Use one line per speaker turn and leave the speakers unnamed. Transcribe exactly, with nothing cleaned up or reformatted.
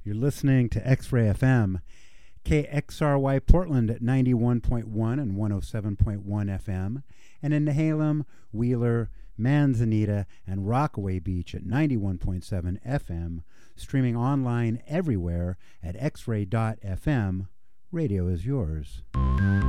You're listening to X-Ray F M, K X R Y Portland at ninety-one point one and one oh seven point one F M, and in Nehalem, Wheeler, Manzanita, and Rockaway Beach at ninety-one point seven F M, streaming online everywhere at x ray dot f m. Radio is yours.